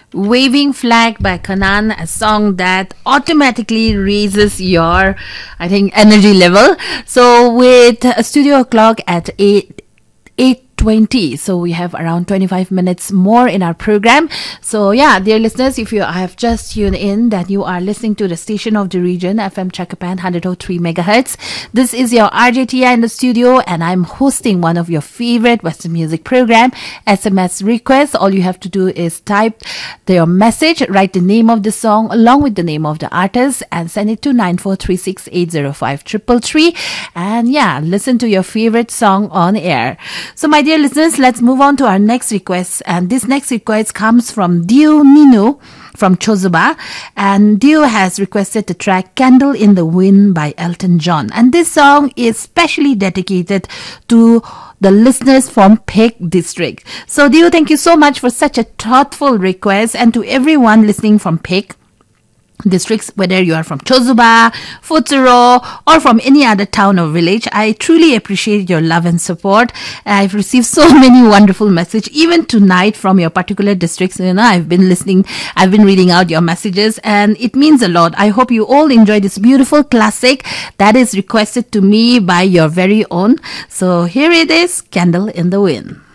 Waving Flag by Kanan, a song that automatically raises your, I think, energy level. So with a studio clock at 8:20, so we have around 25 minutes more in our program. So yeah, dear listeners, if you have just tuned in, that you are listening to the station of the region, FM Chakapan 103 megahertz. This is your RJTI in the studio, and I'm hosting one of your favorite Western music program, SMS requests. All you have to do is type your message, write the name of the song along with the name of the artist, and send it to 9436805333. And yeah, listen to your favorite song on air. So my dear listeners, let's move on to our next request. And this next request comes from Dio Nino from Chozuba. And Dio has requested the track Candle in the Wind by Elton John. And this song is specially dedicated to the listeners from Peck District. So Dio, thank you so much for such a thoughtful request. And to everyone listening from Peck districts, whether you are from Chozuba, Futuro, or from any other town or village, I truly appreciate your love and support. I've received so many wonderful messages, even tonight from your particular districts. You know, I've been reading out your messages, and it means a lot. I hope you all enjoy this beautiful classic that is requested to me by your very own. So here it is, Candle in the Wind.